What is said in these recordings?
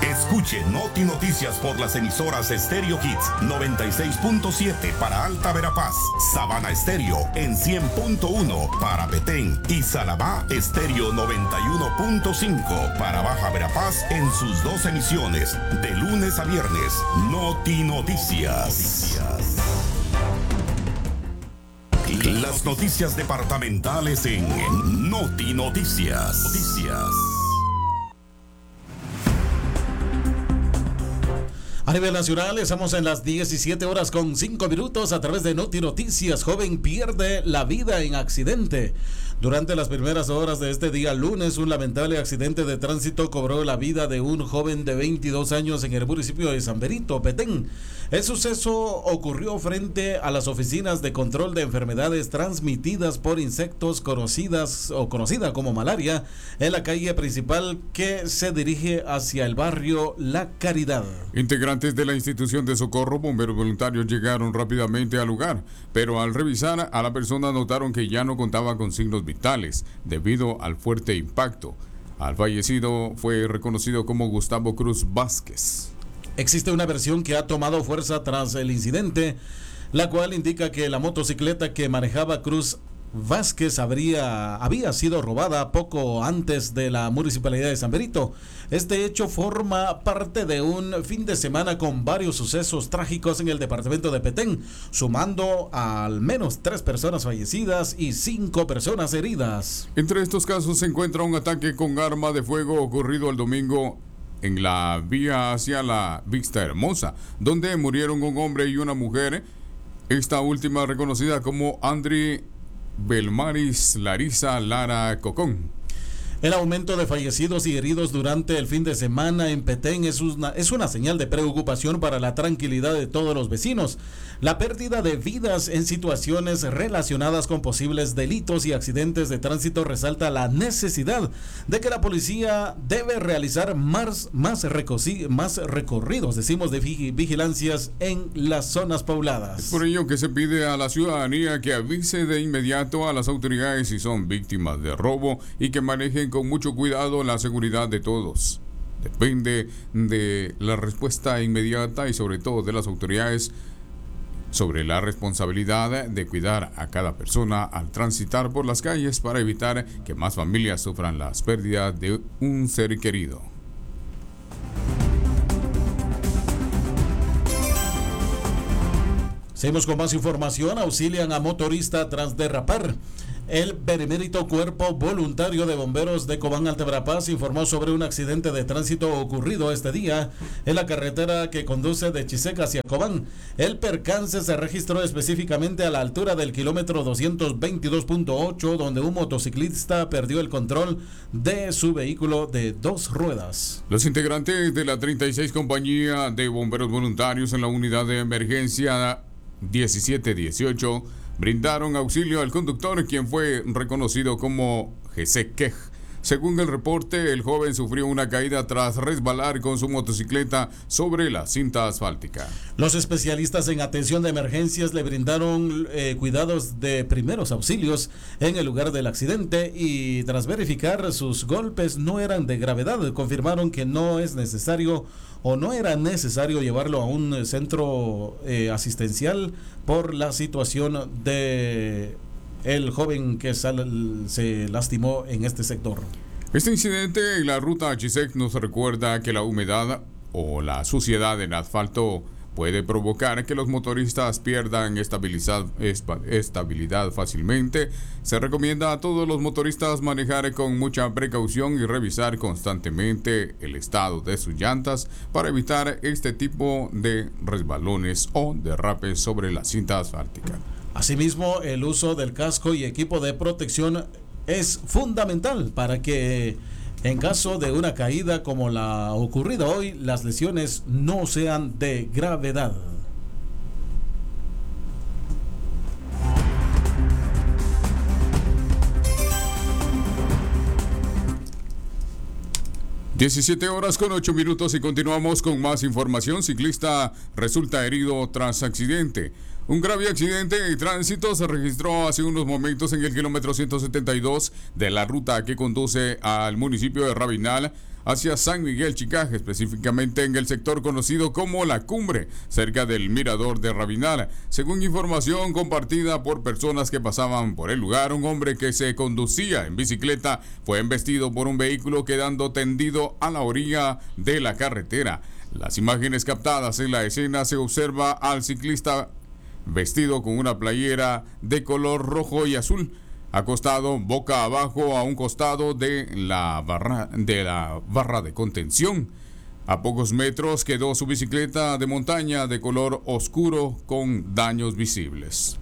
Escuche Noti Noticias por las emisoras Stereo Hits 96.7 para Alta Verapaz, Sabana Estéreo en 100.1 para Petén y Salamá Estéreo 91.5 para Baja Verapaz en sus dos emisiones, de lunes a viernes. Noti Noticias. Las noticias departamentales en Noti Noticias. A nivel nacional, estamos en las 17:05 a través de Noti Noticias. Joven pierde la vida en accidente. Durante las primeras horas de este día lunes, un lamentable accidente de tránsito cobró la vida de un joven de 22 años en el municipio de San Benito, Petén. El suceso ocurrió frente a las oficinas de control de enfermedades transmitidas por insectos conocida como malaria, en la calle principal que se dirige hacia el barrio La Caridad. Integrantes de la institución de socorro, bomberos voluntarios llegaron rápidamente al lugar, pero al revisar a la persona notaron que ya no contaba con signos vitales debido al fuerte impacto. Al fallecido fue reconocido como Gustavo Cruz Vázquez. Existe una versión que ha tomado fuerza tras el incidente, la cual indica que la motocicleta que manejaba Cruz Vázquez había sido robada poco antes de la municipalidad de San Benito. Este hecho forma parte de un fin de semana con varios sucesos trágicos en el departamento de Petén, sumando a al menos 3 personas fallecidas y 5 personas heridas. Entre estos casos se encuentra un ataque con arma de fuego ocurrido el domingo en la vía hacia la Vista Hermosa, donde murieron un hombre y una mujer, esta última reconocida como Andri Belmaris Larisa Lara Cocón. El aumento de fallecidos y heridos durante el fin de semana en Petén es una señal de preocupación para la tranquilidad de todos los vecinos. La pérdida de vidas en situaciones relacionadas con posibles delitos y accidentes de tránsito resalta la necesidad de que la policía debe realizar más recorridos, de vigilancias en las zonas pobladas. Es por ello que se pide a la ciudadanía que avise de inmediato a las autoridades si son víctimas de robo y que manejen con mucho cuidado la seguridad de todos. Depende de la respuesta inmediata y sobre todo de las autoridades sobre la responsabilidad de cuidar a cada persona al transitar por las calles para evitar que más familias sufran las pérdidas de un ser querido. Seguimos con más información. Auxilian a motorista tras derrapar. El benemérito Cuerpo Voluntario de Bomberos de Cobán Alta Verapaz informó sobre un accidente de tránsito ocurrido este día en la carretera que conduce de Chiseca hacia Cobán. El percance se registró específicamente a la altura del kilómetro 222.8, donde un motociclista perdió el control de su vehículo de 2 ruedas. Los integrantes de la 36 Compañía de Bomberos Voluntarios en la unidad de emergencia 1718 brindaron auxilio al conductor, quien fue reconocido como Jesse Quej. Según el reporte, el joven sufrió una caída tras resbalar con su motocicleta sobre la cinta asfáltica. Los especialistas en atención de emergencias le brindaron cuidados de primeros auxilios en el lugar del accidente y tras verificar sus golpes no eran de gravedad, confirmaron que no era necesario llevarlo a un centro asistencial por la situación de el joven que se lastimó en este sector. Este incidente en la ruta Chisec nos recuerda que la humedad o la suciedad en asfalto puede provocar que los motoristas pierdan estabilidad fácilmente. Se recomienda a todos los motoristas manejar con mucha precaución y revisar constantemente el estado de sus llantas para evitar este tipo de resbalones o derrapes sobre la cinta asfáltica. Asimismo, el uso del casco y equipo de protección es fundamental para que en caso de una caída como la ocurrida hoy, las lesiones no sean de gravedad. (17:08) y continuamos con más información. Ciclista resulta herido tras accidente. Un grave accidente de tránsito se registró hace unos momentos en el kilómetro 172 de la ruta que conduce al municipio de Rabinal hacia San Miguel Chicaje, específicamente en el sector conocido como La Cumbre, cerca del mirador de Rabinal. Según información compartida por personas que pasaban por el lugar, un hombre que se conducía en bicicleta fue embestido por un vehículo quedando tendido a la orilla de la carretera. Las imágenes captadas en la escena se observa al ciclista vestido con una playera de color rojo y azul, acostado boca abajo a un costado de la barra de contención. A pocos metros quedó su bicicleta de montaña de color oscuro con daños visibles.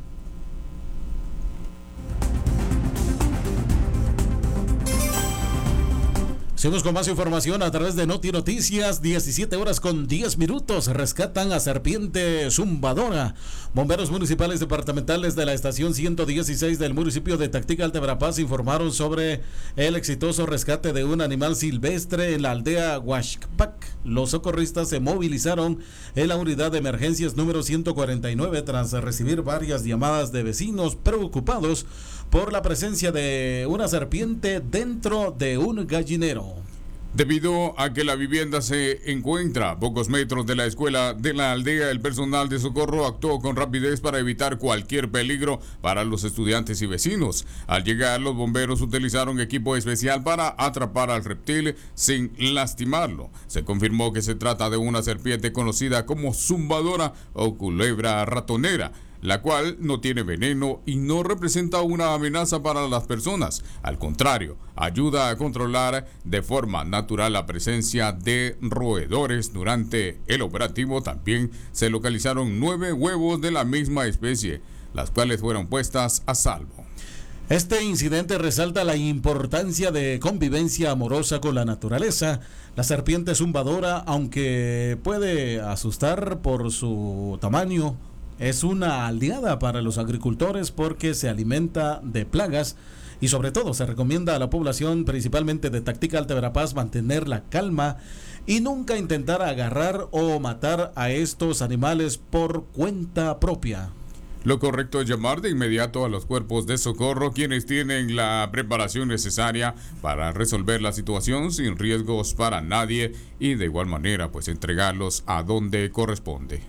Seguimos con más información a través de Noti Noticias. 17 horas con 10 minutos. Rescatan a serpiente zumbadora. Bomberos municipales departamentales de la estación 116 del municipio de Tactica, Alta Verapaz, informaron sobre el exitoso rescate de un animal silvestre en la aldea Huaxpac. Los socorristas se movilizaron en la unidad de emergencias número 149 tras recibir varias llamadas de vecinos preocupados por la presencia de una serpiente dentro de un gallinero. Debido a que la vivienda se encuentra a pocos metros de la escuela de la aldea, el personal de socorro actuó con rapidez para evitar cualquier peligro para los estudiantes y vecinos. Al llegar, los bomberos utilizaron equipo especial para atrapar al reptil sin lastimarlo. Se confirmó que se trata de una serpiente conocida como zumbadora o culebra ratonera, la cual no tiene veneno y no representa una amenaza para las personas. Al contrario, ayuda a controlar de forma natural la presencia de roedores. Durante el operativo también se localizaron 9 huevos de la misma especie, las cuales fueron puestas a salvo. Este incidente resalta la importancia de convivencia amorosa con la naturaleza. La serpiente zumbadora, aunque puede asustar por su tamaño, es una aliada para los agricultores porque se alimenta de plagas y sobre todo se recomienda a la población, principalmente de Tactica, Alta Verapaz, mantener la calma y nunca intentar agarrar o matar a estos animales por cuenta propia. Lo correcto es llamar de inmediato a los cuerpos de socorro, quienes tienen la preparación necesaria para resolver la situación sin riesgos para nadie y de igual manera pues entregarlos a donde corresponde.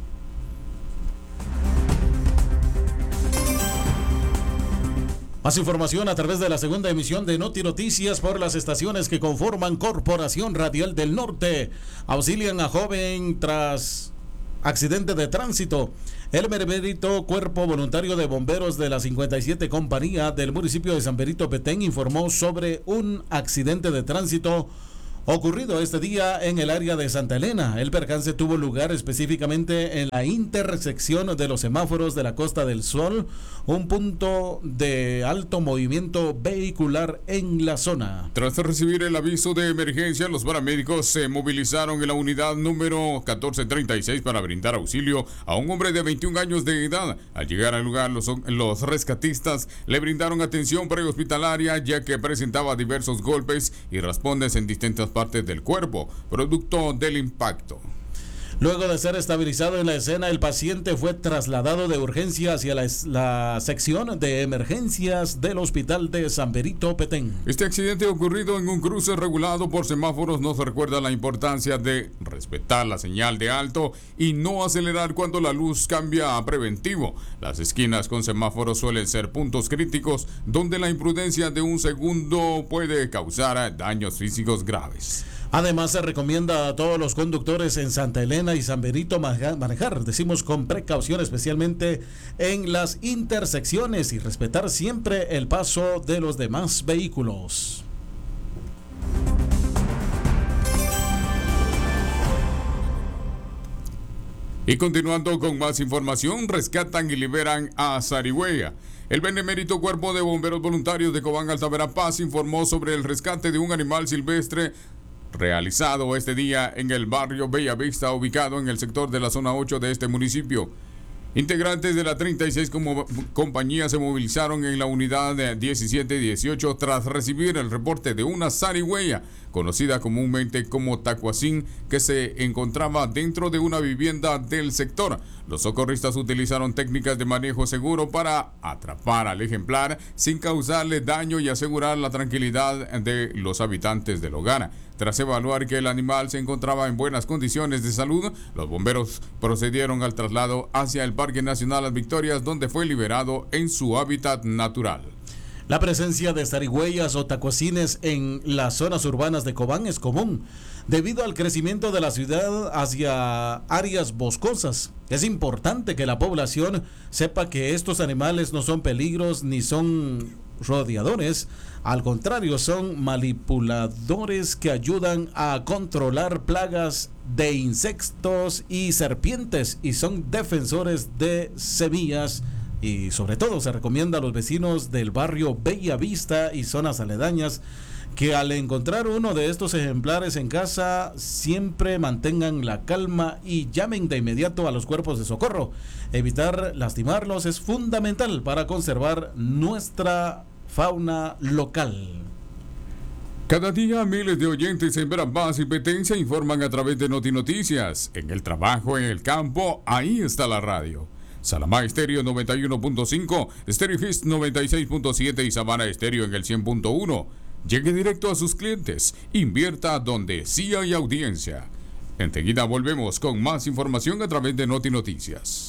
Más información a través de la segunda emisión de Noti Noticias por las estaciones que conforman Corporación Radial del Norte. Auxilian a joven tras accidente de tránsito. El benemérito Cuerpo Voluntario de Bomberos de la 57 Compañía del municipio de San Benito, Petén, informó sobre un accidente de tránsito ocurrido este día en el área de Santa Elena. El percance tuvo lugar específicamente en la intersección de los semáforos de la Costa del Sol, un punto de alto movimiento vehicular en la zona. Tras recibir el aviso de emergencia, los paramédicos se movilizaron en la unidad número 1436 para brindar auxilio a un hombre de 21 años de edad. Al llegar al lugar, los rescatistas le brindaron atención prehospitalaria, ya que presentaba diversos golpes y raspones en distintas partes del cuerpo, producto del impacto. Luego de ser estabilizado en la escena, el paciente fue trasladado de urgencia hacia la sección de emergencias del hospital de San Benito, Petén. Este accidente ocurrido en un cruce regulado por semáforos nos recuerda la importancia de respetar la señal de alto y no acelerar cuando la luz cambia a preventivo. Las esquinas con semáforos suelen ser puntos críticos donde la imprudencia de un segundo puede causar daños físicos graves. Además, se recomienda a todos los conductores en Santa Elena y San Benito manejar, decimos, con precaución, especialmente en las intersecciones, y respetar siempre el paso de los demás vehículos. Y continuando con más información, rescatan y liberan a Zarigüeya. El benemérito Cuerpo de Bomberos Voluntarios de Cobán, Alta Verapaz, informó sobre el rescate de un animal silvestre realizado este día en el barrio Bellavista, ubicado en el sector de la zona 8 de este municipio. Integrantes de la 36 compañía se movilizaron en la unidad 1718 tras recibir el reporte de una zarigüeya, conocida comúnmente como tacuacín, que se encontraba dentro de una vivienda del sector. Los socorristas utilizaron técnicas de manejo seguro para atrapar al ejemplar sin causarle daño y asegurar la tranquilidad de los habitantes del hogar. Tras evaluar que el animal se encontraba en buenas condiciones de salud, los bomberos procedieron al traslado hacia el Parque Nacional Las Victorias, donde fue liberado en su hábitat natural. La presencia de zarigüeyas o tacuacines en las zonas urbanas de Cobán es común, debido al crecimiento de la ciudad hacia áreas boscosas. Es importante que la población sepa que estos animales no son peligros ni son rodeadores, al contrario, son manipuladores que ayudan a controlar plagas de insectos y serpientes y son defensores de semillas. Y sobre todo se recomienda a los vecinos del barrio Bella Vista y zonas aledañas que al encontrar uno de estos ejemplares en casa siempre mantengan la calma y llamen de inmediato a los cuerpos de socorro. Evitar lastimarlos es fundamental para conservar nuestra fauna local. Cada día miles de oyentes en Verapaz y Petén se informan a través de Notinoticias. En el trabajo, en el campo, ahí está la radio. Salamá Estéreo 91.5, Stereo Hits 96.7 y Sabana Estéreo en el 100.1. Llegue directo a sus clientes. Invierta donde sí hay audiencia. Enseguida volvemos con más información a través de Notinoticias.